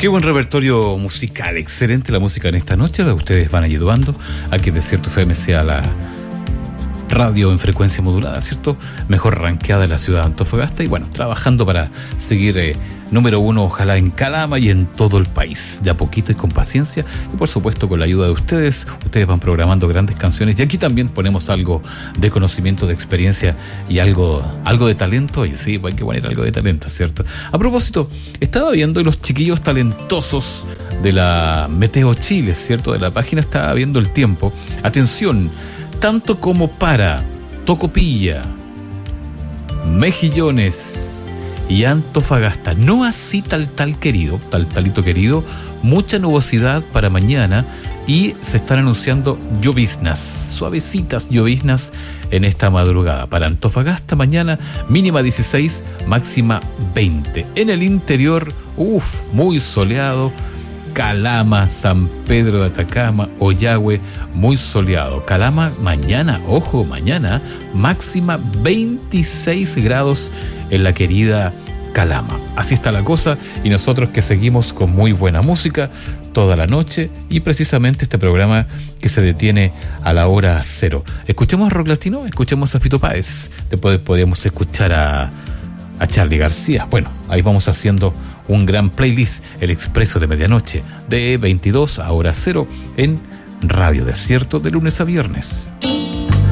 Qué buen repertorio musical, excelente la música en esta noche. Ustedes van ayudando a que Desierto FM sea la radio en frecuencia modulada, ¿cierto? Mejor rankeada en la ciudad de Antofagasta y bueno, trabajando para seguir número uno, ojalá en Calama y en todo el país, de a poquito y con paciencia y por supuesto con la ayuda de ustedes. Ustedes van programando grandes canciones y aquí también ponemos algo de conocimiento, de experiencia y algo de talento. Y sí, hay que poner algo de talento, ¿cierto? A propósito, estaba viendo los chiquillos talentosos de la Meteo Chile, ¿cierto? De la página, estaba viendo el tiempo. Atención, tanto como para Tocopilla, Mejillones y Antofagasta, no así talito querido, mucha nubosidad para mañana y se están anunciando lloviznas, suavecitas lloviznas en esta madrugada. Para Antofagasta mañana mínima 16, máxima 20. En el interior, muy soleado. Calama, San Pedro de Atacama, Ollagüe, muy soleado. Calama mañana, mañana, máxima 26 grados en la querida Calama. Así está la cosa y nosotros que seguimos con muy buena música toda la noche y precisamente este programa que se detiene a la hora 0. Escuchemos rock latino, escuchemos a Fito Páez, después podríamos escuchar a Charly García. Bueno, ahí vamos haciendo un gran playlist, El Expreso de Medianoche, de 22 a hora 0 en Radio Desierto de lunes a viernes.